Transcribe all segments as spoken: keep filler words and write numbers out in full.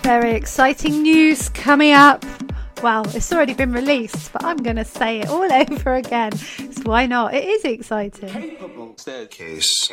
Very exciting news coming up. Well, it's already been released, but I'm going to say it all over again. So why not? It is exciting. Capable Staircase.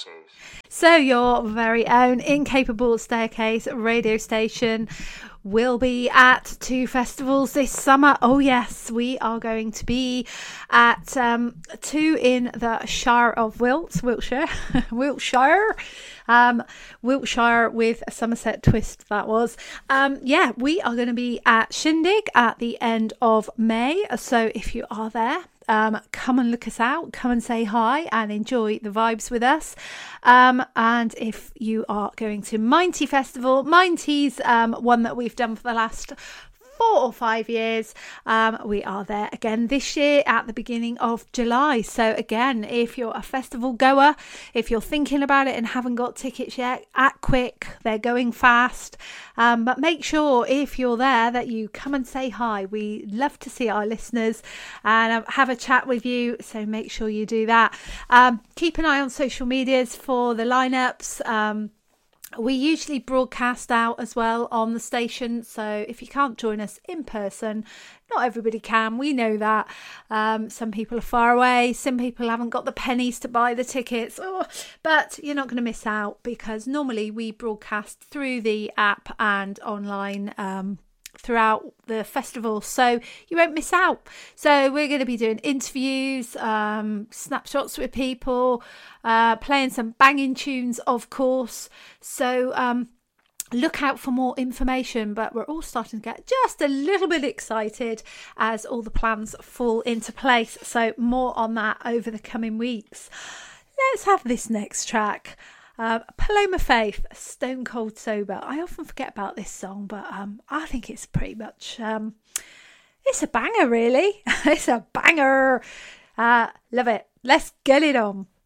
So your very own Incapable Staircase radio station will be at two festivals this summer. Oh yes, we are going to be at um, two in the Shire of Wilts, Wiltshire, Wiltshire, um, Wiltshire with a Somerset twist. That was, um, yeah. We are going to be at Shindig at the end of May. So if you are there, Um, come and look us out, come and say hi and enjoy the vibes with us. Um, and if you are going to Minety Festival, Minety's um, one that we've done for the last four or five years. Um, we are there again this year at the beginning of July. So again, if you're a festival goer, if you're thinking about it and haven't got tickets yet, act quick. They're going fast. Um, but make sure if you're there that you come and say hi. We love to see our listeners and have a chat with you. So make sure you do that. Um, keep an eye on social medias for the lineups. Um, We usually broadcast out as well on the station, so if you can't join us in person, not everybody can, we know that. Um, some people are far away, some people haven't got the pennies to buy the tickets, oh, but you're not going to miss out because normally we broadcast through the app and online um throughout the festival, so you won't miss out. So we're going to be doing interviews, um, snapshots with people, uh, playing some banging tunes, of course. So um, look out for more information, but we're all starting to get just a little bit excited as all the plans fall into place. So more on that over the coming weeks. Let's have this next track. Uh, Paloma Faith, Stone Cold Sober. I often forget about this song, but um, I think it's pretty much, um, it's a banger, really. It's a banger. Uh, love it. Let's get it on.